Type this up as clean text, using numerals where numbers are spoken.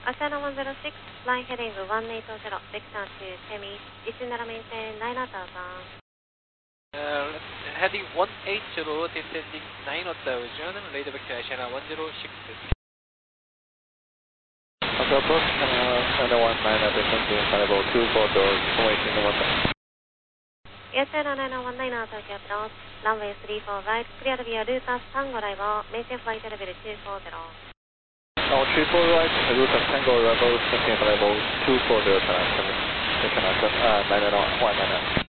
Asana 106, line heading 180, vector to Semi, Isinara maintain 9 000. Heading 180, descending 9,000, radar vector Asana 106 です。 After approach, Asana 19, descending variable 24 doors, formation number Asana 9019, Tokyo approach, runway 34 right, clear via Lucas Tango arrival, maintain flight level 240. Triple right, Lucas Tango arrival, maintain variable 240, Canada 1919.